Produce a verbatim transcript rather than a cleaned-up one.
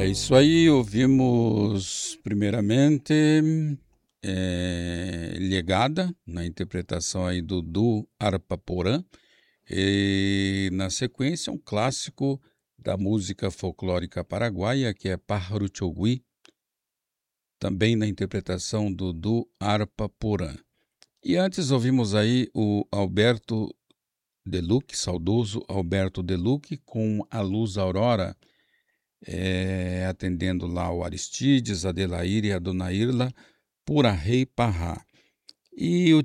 É isso aí, ouvimos primeiramente eh, Legada, na interpretação aí do Du Arpa Porã, e na sequência um clássico da música folclórica paraguaia, que é Pájaro Chogui, também na interpretação do Du Arpa Porã. E antes ouvimos aí o Alberto Deluc, saudoso Alberto Deluc, com A Luz Aurora, é, atendendo lá o Aristides, a Delaíra e a Dona Irla, Pura Rei Parrá. E o